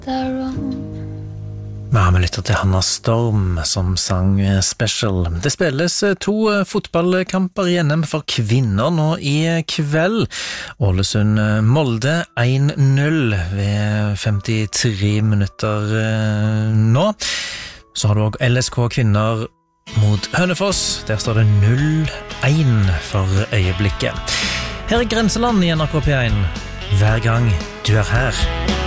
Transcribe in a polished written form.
Vi har med lyttet til Hanna Storm som sang Special. Det spilles 2 fotballkamper i NM for kvinner nå i kveld. Ålesund-Molde 1-0 ved 53 minutter nå. Så har du også LSK kvinner mot Hønefoss. Der står det 0-1 for øyeblikket. Her er Grenseland i NRK P1. Hver gang du er her.